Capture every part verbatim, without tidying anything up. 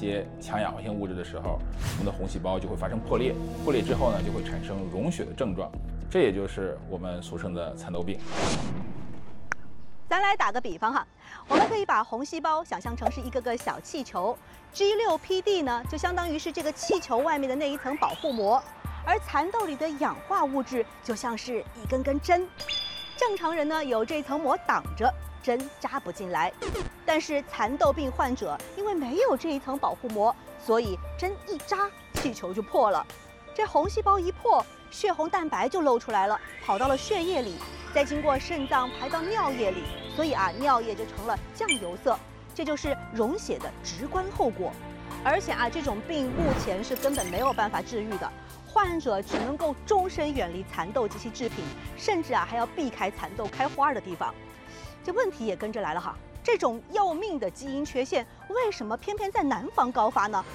些强氧化性物质的时候，我们的红细胞就会发生破裂，破裂之后呢，就会产生溶血的症状，这也就是我们俗称的蚕豆病。 咱来打个比方哈，我们可以把红细胞想象成是一个个小气球 ，G 六 P D 呢就相当于是这个气球外面的那一层保护膜，而蚕豆里的氧化物质就像是一根根针。正常人呢有这层膜挡着，针扎不进来，但是蚕豆病患者因为没有这一层保护膜，所以针一扎，气球就破了。这红细胞一破，血红蛋白就露出来了，跑到了血液里。再经过肾脏排到尿液里，所以啊，尿液就成了酱油色，这就是溶血的直观后果。而且啊，这种病目前是根本没有办法治愈的，患者只能够终身远离蚕豆及其制品，甚至啊还要避开蚕豆开花的地方。这问题也跟着来了哈，这种要命的基因缺陷，为什么偏偏在南方高发呢？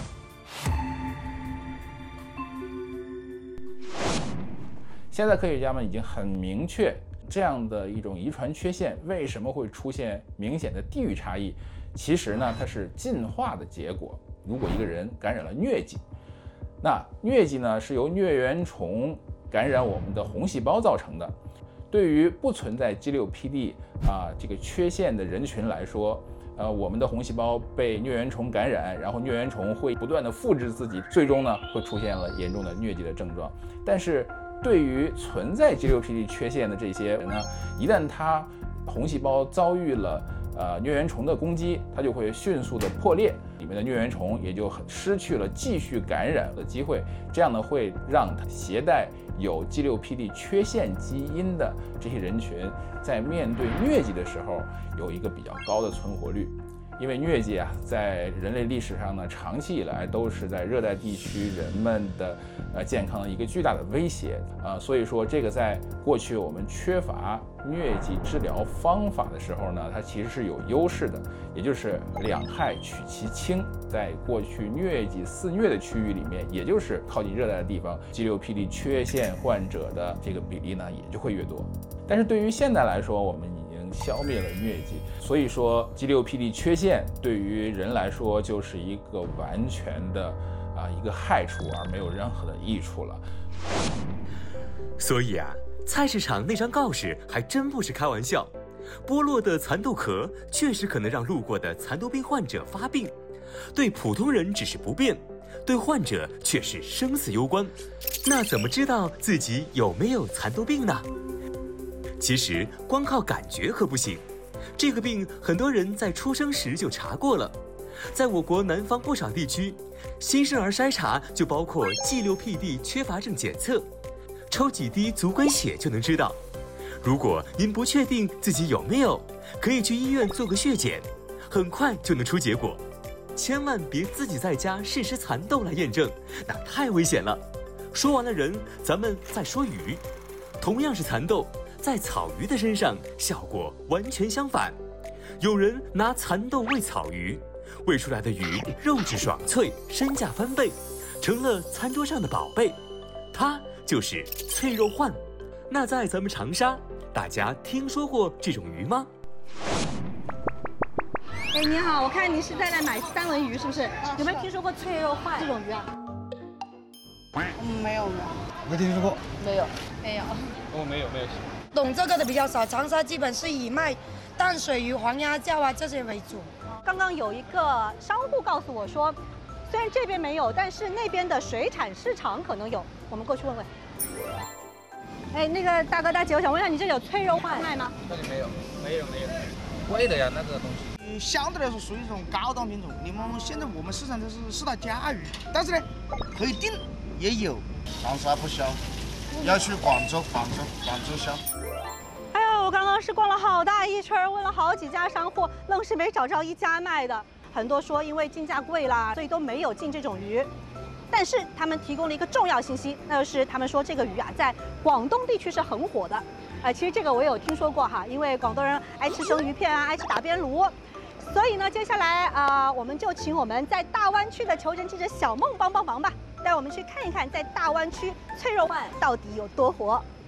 现在科学家们已经很明确，这样的一种遗传缺陷为什么会出现明显的地域差异？其实呢，它是进化的结果。如果一个人感染了疟疾，那疟疾呢是由疟原虫感染我们的红细胞造成的。对于不存在 G 六 P D 啊这个缺陷的人群来说，呃，我们的红细胞被疟原虫感染，然后疟原虫会不断的复制自己，最终呢会出现了严重的疟疾的症状。但是对于存在 G 六 P D 缺陷的这些人呢，一旦他红细胞遭遇了呃疟原虫的攻击，它就会迅速的破裂，里面的疟原虫也就失去了继续感染的机会，这样呢会让它携带有 G 六 P D 缺陷基因的这些人群，在面对疟疾的时候有一个比较高的存活率。因为疟疾啊，在人类历史上呢，长期以来都是在热带地区人们的呃健康的一个巨大的威胁啊、呃，所以说这个在过去我们缺乏疟疾治疗方法的时候呢，它其实是有优势的，也就是两害取其轻。在过去疟疾肆虐的区域里面，也就是靠近热带的地方 ，G 六 P D 缺陷患者的这个比例呢也就会越多。但是对于现在来说，我们已经消灭了疟疾，所以说 G 六 P D 缺陷对于人来说就是一个完全的啊一个害处，而没有任何的益处了。 所以啊，菜市场那张告示还真不是开玩笑，剥落的蚕豆壳确实可能让路过的蚕豆病患者发病，对普通人只是不便，对患者却是生死攸关。那怎么知道自己有没有蚕豆病呢？其实光靠感觉可不行，这个病很多人在出生时就查过了。在我国南方不少地区，新生儿筛查就包括 G 六 P D 缺乏症检测，抽几滴足管血就能知道。如果您不确定自己有没有，可以去医院做个血检，很快就能出结果。千万别自己在家试吃蚕豆来验证，那太危险了。说完了人，咱们再说鱼。同样是蚕豆，在草鱼的身上效果完全相反。有人拿蚕豆喂草鱼，喂出来的鱼肉质爽脆，身价翻倍，成了餐桌上的宝贝。它就是脆肉鹳。那在咱们长沙，大家听说过这种鱼吗？ 哎，你好，我看你是在来买三文鱼，是不是？有没有听说过脆肉鹳这种鱼啊？ 嗯，没有没有。 没听说过？ 没有，没有。 哦，没有没有。 懂这个的比较少，长沙基本是以卖淡水鱼、黄鸭叫啊这些为主。 刚刚有一个商户告诉我说，虽然这边没有，但是那边的水产市场可能有，我们过去问问。哎，那个大哥大姐，我想问一下，你这里有脆肉鹳卖吗？ 这里没有，没有没有，贵的呀那个东西。 嗯，相对来说属于一种高档品种。你们现在我们市场都是四大家鱼，但是呢，可以订也有。 长沙不销，要去广州，广州广州销。 哎呀，我刚刚是逛了好大一圈，问了好几家商户，愣是没找着一家卖的。很多说因为进价贵啦，所以都没有进这种鱼。但是他们提供了一个重要信息，那就是他们说这个鱼啊，在广东地区是很火的。呃，其实这个我也有听说过哈，因为广东人爱吃生鱼片啊，爱吃打边炉。所以呢，接下来啊、呃，我们就请我们在大湾区的求人记者小梦帮帮忙吧，带我们去看一看，在大湾区脆肉鹳到底有多火。